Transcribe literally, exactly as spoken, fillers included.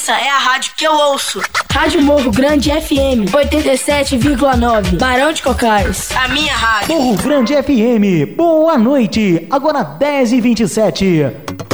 essa é a rádio que eu ouço. Rádio Morro Grande F M, oitenta e sete vírgula nove, Barão de Cocais. A minha rádio. Morro Grande F M, boa noite. Agora dez e vinte e sete.